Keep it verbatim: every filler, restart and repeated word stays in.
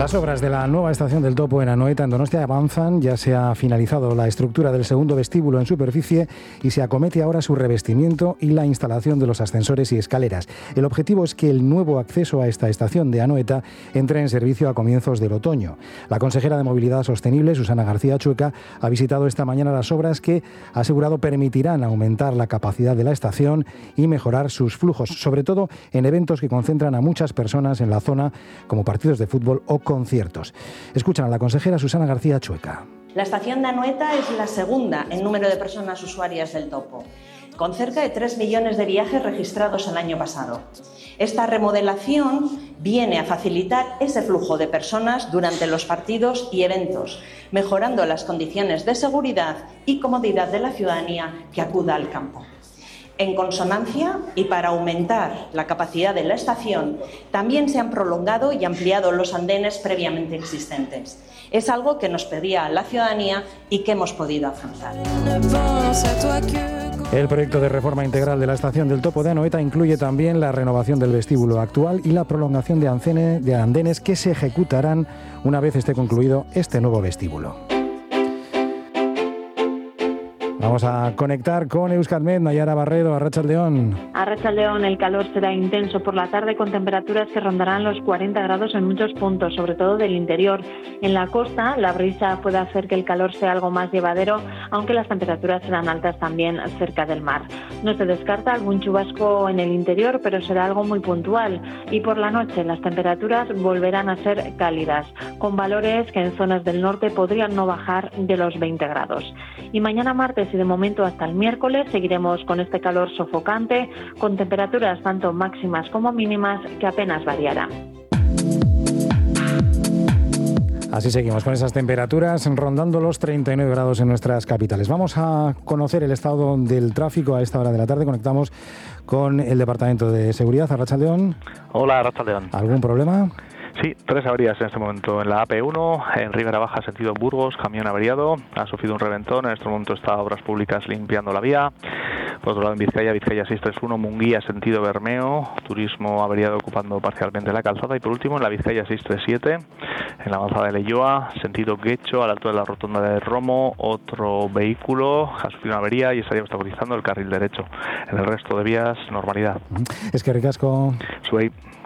Las obras de la nueva estación del Topo en Anoeta, en Donostia, avanzan. Ya se ha finalizado la estructura del segundo vestíbulo en superficie y se acomete ahora su revestimiento y la instalación de los ascensores y escaleras. El objetivo es que el nuevo acceso a esta estación de Anoeta entre en servicio a comienzos del otoño. La consejera de Movilidad Sostenible, Susana García Chueca, ha visitado esta mañana las obras que, ha asegurado, permitirán aumentar la capacidad de la estación y mejorar sus flujos, sobre todo en eventos que concentran a muchas personas en la zona, como partidos de fútbol o conciertos. Escuchan a la consejera Susana García Chueca. La estación de Anoeta es la segunda en número de personas usuarias del Topo, con cerca de tres millones de viajes registrados el año pasado. Esta remodelación viene a facilitar ese flujo de personas durante los partidos y eventos, mejorando las condiciones de seguridad y comodidad de la ciudadanía que acuda al campo. En consonancia y para aumentar la capacidad de la estación, también se han prolongado y ampliado los andenes previamente existentes. Es algo que nos pedía la ciudadanía y que hemos podido afrontar. El proyecto de reforma integral de la estación del Topo de Anoeta incluye también la renovación del vestíbulo actual y la prolongación de andenes, de andenes que se ejecutarán una vez esté concluido este nuevo vestíbulo. Vamos a conectar con Euskalmet, Nayara Barredo, Arratsaldeon. Arratsaldeon, el calor será intenso por la tarde con temperaturas que rondarán los cuarenta grados en muchos puntos, sobre todo del interior. En la costa, la brisa puede hacer que el calor sea algo más llevadero, aunque las temperaturas serán altas también cerca del mar. No se descarta algún chubasco en el interior, pero será algo muy puntual. Y por la noche las temperaturas volverán a ser cálidas, con valores que en zonas del norte podrían no bajar de los veinte grados. Y mañana martes y de momento hasta el miércoles seguiremos con este calor sofocante, con temperaturas tanto máximas como mínimas que apenas variarán. Así seguimos con esas temperaturas rondando los treinta y nueve grados en nuestras capitales. Vamos a conocer el estado del tráfico a esta hora de la tarde. Conectamos con el Departamento de Seguridad. Arratsaldeon. Hola, Arratsaldeon. ¿Algún problema? Sí, tres averías en este momento en la A P uno, en Ribera Baja, sentido Burgos, camión averiado, ha sufrido un reventón, en este momento está Obras Públicas limpiando la vía. Por otro lado, en Vizcaya, Vizcaya seiscientos treinta y uno, Munguía, sentido Bermeo, turismo averiado ocupando parcialmente la calzada. Y por último, en la Vizcaya seiscientos treinta y siete, en la avanzada de Leioa, sentido Guecho, a la altura de la rotonda de Romo, otro vehículo ha sufrido una avería y estaría obstaculizando el carril derecho. En el resto de vías, normalidad. Es que ricasco. Suey.